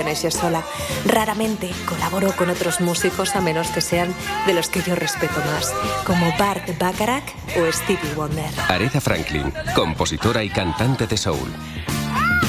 canciones yo sola. Raramente colaboro con otros músicos a menos que sean de los que yo respeto más, como Bart Bacharach o Stevie Wonder. Aretha Franklin, compositora y cantante de soul.